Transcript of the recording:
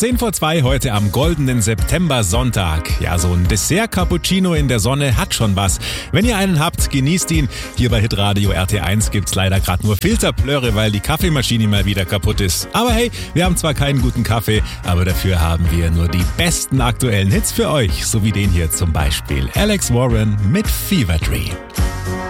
10:02 heute am goldenen September-Sonntag. Ja, so ein Dessert-Cappuccino in der Sonne hat schon was. Wenn ihr einen habt, genießt ihn. Hier bei Hitradio RT1 gibt's leider gerade nur Filterplörre, weil die Kaffeemaschine mal wieder kaputt ist. Aber hey, wir haben zwar keinen guten Kaffee, aber dafür haben wir nur die besten aktuellen Hits für euch. So wie den hier zum Beispiel. Alex Warren mit Fever Dream.